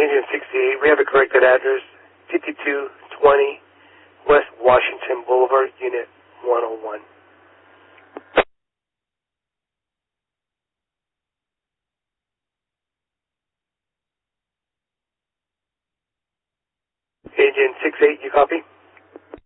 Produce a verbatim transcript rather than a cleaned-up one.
Agent sixty-eight, we have a corrected address, fifty-two twenty West Washington Boulevard, Unit one oh one. Agent six eight, you copy?